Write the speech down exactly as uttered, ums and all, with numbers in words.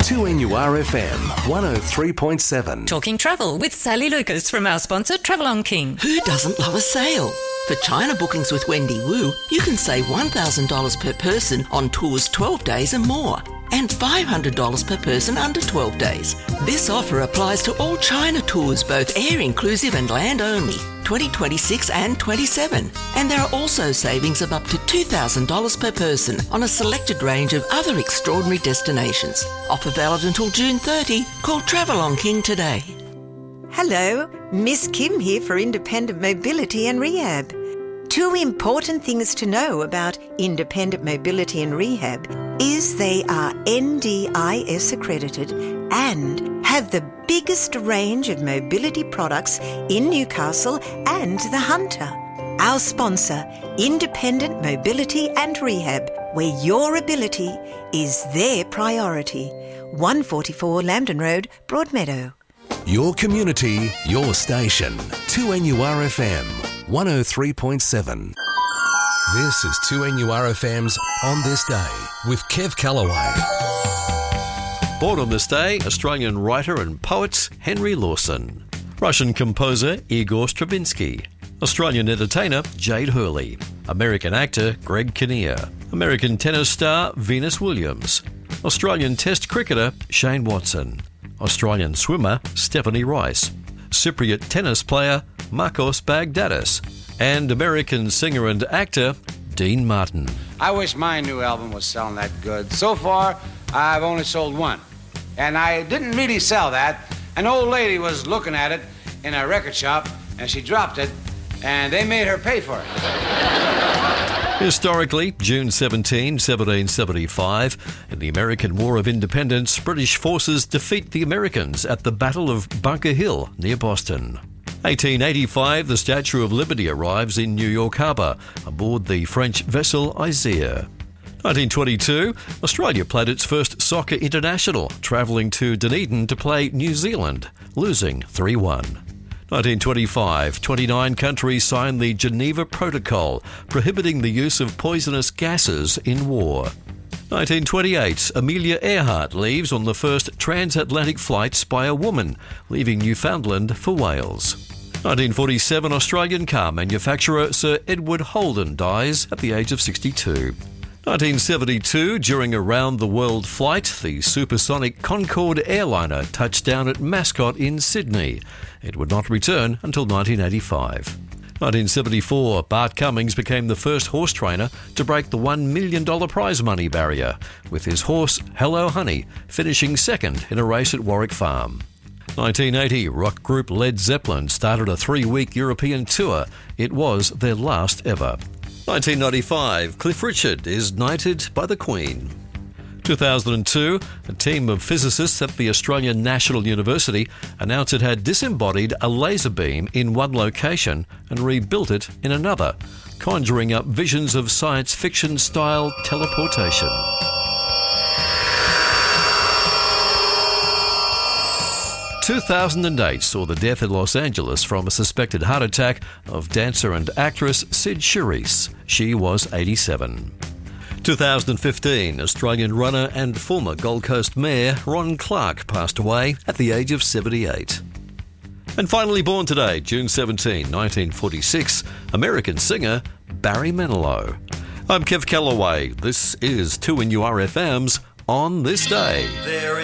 two N U R F M one oh three point seven. Talking travel with Sally Lucas from our sponsor Travel on King. Who doesn't love a sale? For China bookings with Wendy Wu, you can save one thousand dollars per person on tours twelve days and more, and five hundred dollars per person under twelve days. This offer applies to all China tours, both air inclusive and land only, twenty twenty-six and twenty-seven. And there are also savings of up to two thousand dollars per person on a selected range of other extraordinary destinations. Offer valid until June thirtieth. Call Travel on King today. Hello, Miss Kim here for Independent Mobility and Rehab. Two important things to know about Independent Mobility and Rehab is they are N D I S accredited and have the biggest range of mobility products in Newcastle and the Hunter. Our sponsor, Independent Mobility and Rehab, where your ability is their priority. one forty-four Lambton Road, Broadmeadow. Your community, your station. two N U R F M one oh three point seven. This is two N U R F M's On This Day with Kev Callaway. Born on this day, Australian writer and poet Henry Lawson. Russian composer Igor Stravinsky. Australian entertainer Jade Hurley. American actor Greg Kinnear. American tennis star Venus Williams. Australian test cricketer Shane Watson. Australian swimmer Stephanie Rice. Cypriot tennis player Marcos Bagdatis. And American singer and actor Dean Martin. I wish my new album was selling that good. So far, I've only sold one. And I didn't really sell that. An old lady was looking at it in a record shop, and she dropped it, and they made her pay for it. Historically, June seventeenth, seventeen seventy-five, in the American War of Independence, British forces defeat the Americans at the Battle of Bunker Hill near Boston. eighteen eighty-five, the Statue of Liberty arrives in New York Harbour aboard the French vessel Isaiah. nineteen twenty-two, Australia played its first soccer international, travelling to Dunedin to play New Zealand, losing three one. nineteen twenty-five, twenty-nine countries signed the Geneva Protocol, prohibiting the use of poisonous gases in war. nineteen twenty-eight, Amelia Earhart leaves on the first transatlantic flights by a woman, leaving Newfoundland for Wales. nineteen forty-seven, Australian car manufacturer Sir Edward Holden dies at the age of sixty-two. nineteen seventy-two, during a round-the-world flight, the supersonic Concorde airliner touched down at Mascot in Sydney. It would not return until nineteen eighty-five. nineteen seventy-four, Bart Cummings became the first horse trainer to break the one million dollars prize money barrier, with his horse Hello Honey finishing second in a race at Warwick Farm. nineteen eighty, rock group Led Zeppelin started a three-week European tour. It was their last ever. nineteen ninety-five, Cliff Richard is knighted by the Queen. two thousand two, a team of physicists at the Australian National University announced it had disembodied a laser beam in one location and rebuilt it in another, conjuring up visions of science fiction-style teleportation. two thousand eight saw the death in Los Angeles from a suspected heart attack of dancer and actress Sid Charisse. She was eighty-seven. two thousand fifteen, Australian runner and former Gold Coast Mayor Ron Clark passed away at the age of seventy-eight. And finally born today, June seventeenth, nineteen forty-six, American singer Barry Manilow. I'm Kev Callaway. This is two N U R F M's On This Day.